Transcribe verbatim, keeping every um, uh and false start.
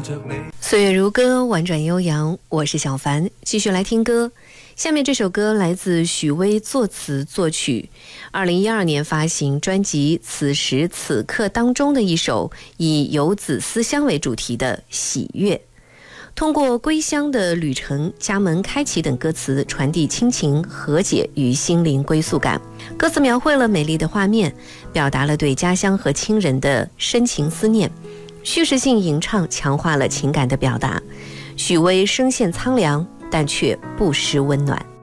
岁月如歌，婉转悠扬，我是小凡，继续来听歌。下面这首歌来自许巍作词作曲，二零一二年发行专辑《此时此刻》当中的一首以游子思乡为主题的《喜悦》。通过归乡的旅程、家门开启等歌词，传递亲情、和解与心灵归宿感。歌词描绘了美丽的画面，表达了对家乡和亲人的深情思念。叙事性吟唱强化了情感的表达。许巍声线苍凉，但却不失温暖。